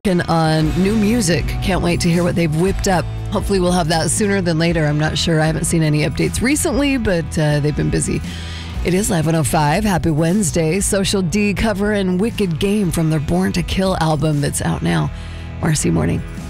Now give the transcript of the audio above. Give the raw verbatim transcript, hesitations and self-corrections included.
And on new music. Can't wait to hear what they've whipped up. Hopefully we'll have that sooner than later. I'm not sure. I haven't seen any updates recently, but uh, they've been busy. It is Live one oh five. Happy Wednesday. Social D cover and Wicked Game from their Born to Kill album that's out now. Marcy Morning.